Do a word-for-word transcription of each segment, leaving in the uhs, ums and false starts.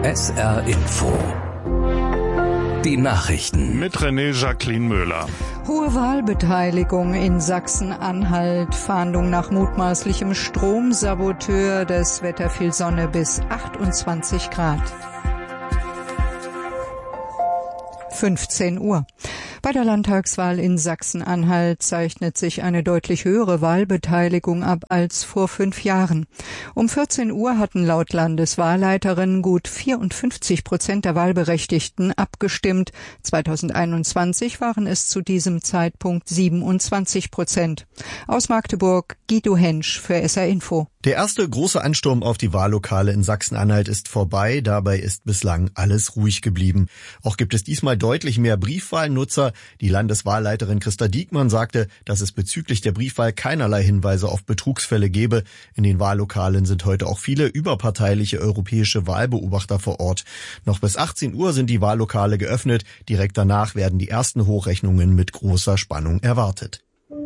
S R Info. Die Nachrichten. Mit René Jacqueline Möhler. Hohe Wahlbeteiligung in Sachsen-Anhalt. Fahndung nach mutmaßlichem Stromsaboteur. Das Wetter viel Sonne bis achtundzwanzig Grad. fünfzehn Uhr. Bei der Landtagswahl in Sachsen-Anhalt zeichnet sich eine deutlich höhere Wahlbeteiligung ab als vor fünf Jahren. Um vierzehn Uhr hatten laut Landeswahlleiterin gut vierundfünfzig Prozent der Wahlberechtigten abgestimmt. zweitausendeinundzwanzig waren es zu diesem Zeitpunkt siebenundzwanzig Prozent. Aus Magdeburg Guido Hensch für S R Info. Der erste große Ansturm auf die Wahllokale in Sachsen-Anhalt ist vorbei. Dabei ist bislang alles ruhig geblieben. Auch gibt es diesmal deutlich mehr Briefwahlnutzer. Die Landeswahlleiterin Christa Diekmann sagte, dass es bezüglich der Briefwahl keinerlei Hinweise auf Betrugsfälle gebe. In den Wahllokalen sind heute auch viele überparteiliche europäische Wahlbeobachter vor Ort. Noch bis achtzehn Uhr sind die Wahllokale geöffnet. Direkt danach werden die ersten Hochrechnungen mit großer Spannung erwartet.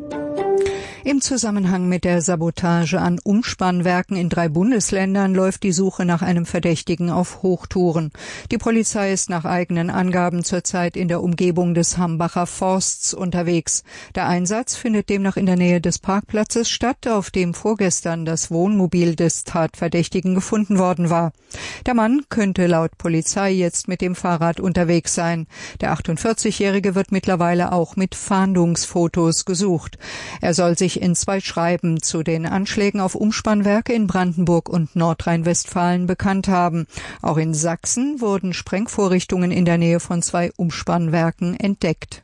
Im Zusammenhang mit der Sabotage an Umspannwerken in drei Bundesländern läuft die Suche nach einem Verdächtigen auf Hochtouren. Die Polizei ist nach eigenen Angaben zurzeit in der Umgebung des Hambacher Forsts unterwegs. Der Einsatz findet demnach in der Nähe des Parkplatzes statt, auf dem vorgestern das Wohnmobil des Tatverdächtigen gefunden worden war. Der Mann könnte laut Polizei jetzt mit dem Fahrrad unterwegs sein. Der achtundvierzigjährige wird mittlerweile auch mit Fahndungsfotos gesucht. Er soll sich in zwei Schreiben zu den Anschlägen auf Umspannwerke in Brandenburg und Nordrhein-Westfalen bekannt haben. Auch in Sachsen wurden Sprengvorrichtungen in der Nähe von zwei Umspannwerken entdeckt.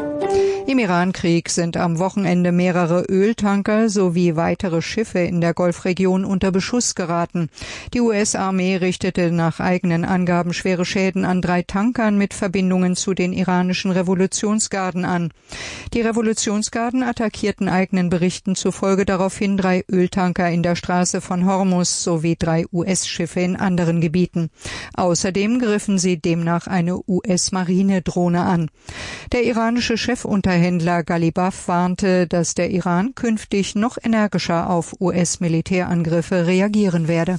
Im Irankrieg sind am Wochenende mehrere Öltanker sowie weitere Schiffe in der Golfregion unter Beschuss geraten. Die U S-Armee richtete nach eigenen Angaben schwere Schäden an drei Tankern mit Verbindungen zu den iranischen Revolutionsgarden an. Die Revolutionsgarden attackierten eigenen Berichten zufolge daraufhin drei Öltanker in der Straße von Hormuz sowie drei U S-Schiffe in anderen Gebieten. Außerdem griffen sie demnach eine U S-Marinedrohne an. Der iranische Chefunterhändler Händler Galibaf warnte, dass der Iran künftig noch energischer auf U S-Militärangriffe reagieren werde.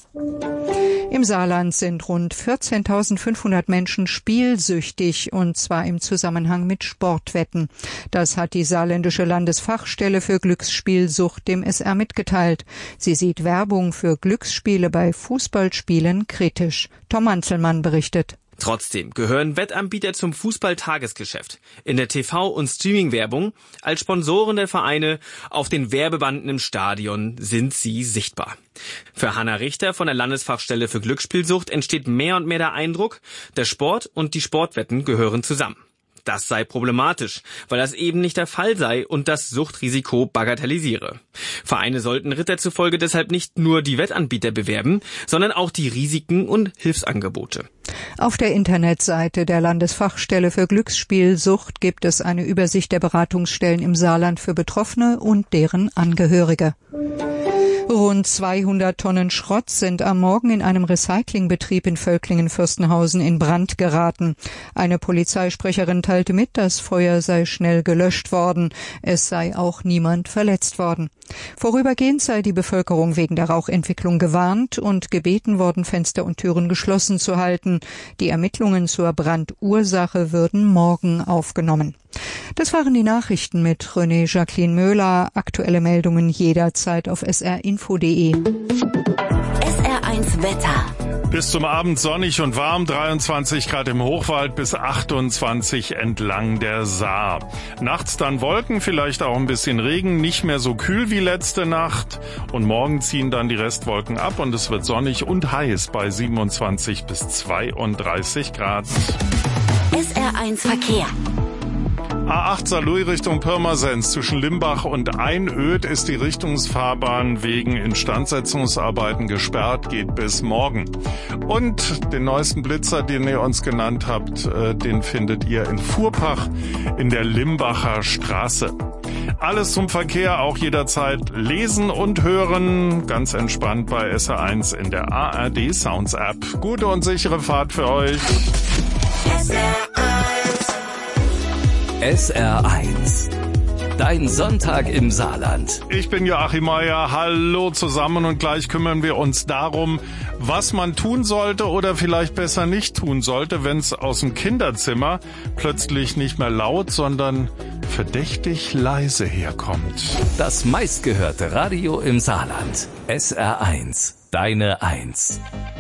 Im Saarland sind rund vierzehntausendfünfhundert Menschen spielsüchtig, und zwar im Zusammenhang mit Sportwetten. Das hat die saarländische Landesfachstelle für Glücksspielsucht dem S R mitgeteilt. Sie sieht Werbung für Glücksspiele bei Fußballspielen kritisch. Tom Anzelmann berichtet. Trotzdem gehören Wettanbieter zum Fußball-Tagesgeschäft. In der T V- und Streaming-Werbung, als Sponsoren der Vereine, auf den Werbebanden im Stadion sind sie sichtbar. Für Hanna Richter von der Landesfachstelle für Glücksspielsucht entsteht mehr und mehr der Eindruck, der Sport und die Sportwetten gehören zusammen. Das sei problematisch, weil das eben nicht der Fall sei und das Suchtrisiko bagatellisiere. Vereine sollten Ritter zufolge deshalb nicht nur die Wettanbieter bewerben, sondern auch die Risiken und Hilfsangebote. Auf der Internetseite der Landesfachstelle für Glücksspielsucht gibt es eine Übersicht der Beratungsstellen im Saarland für Betroffene und deren Angehörige. Rund zweihundert Tonnen Schrott sind am Morgen in einem Recyclingbetrieb in Völklingen-Fürstenhausen in Brand geraten. Eine Polizeisprecherin teilte mit, das Feuer sei schnell gelöscht worden. Es sei auch niemand verletzt worden. Vorübergehend sei die Bevölkerung wegen der Rauchentwicklung gewarnt und gebeten worden, Fenster und Türen geschlossen zu halten. Die Ermittlungen zur Brandursache würden morgen aufgenommen. Das waren die Nachrichten mit René Jacqueline Möhler. Aktuelle Meldungen jederzeit auf s r info punkt d e. S R eins Wetter. Bis zum Abend sonnig und warm, dreiundzwanzig Grad im Hochwald bis achtundzwanzig entlang der Saar. Nachts dann Wolken, vielleicht auch ein bisschen Regen, nicht mehr so kühl wie letzte Nacht. Und morgen ziehen dann die Restwolken ab und es wird sonnig und heiß bei siebenundzwanzig bis zweiunddreißig Grad. S R eins Verkehr. A acht Saarlouis Richtung Pirmasens. Zwischen Limbach und Einöd ist die Richtungsfahrbahn wegen Instandsetzungsarbeiten gesperrt, geht bis morgen. Und den neuesten Blitzer, den ihr uns genannt habt, den findet ihr in Fuhrpach in der Limbacher Straße. Alles zum Verkehr auch jederzeit lesen und hören. Ganz entspannt bei S R eins in der A R D Sounds App. Gute und sichere Fahrt für euch. S R eins Dein Sonntag im Saarland. Ich bin Joachim Meier. Hallo zusammen und gleich kümmern wir uns darum, was man tun sollte oder vielleicht besser nicht tun sollte, wenn es aus dem Kinderzimmer plötzlich nicht mehr laut, sondern verdächtig leise herkommt. Das meistgehörte Radio im Saarland. S R eins. Deine Eins.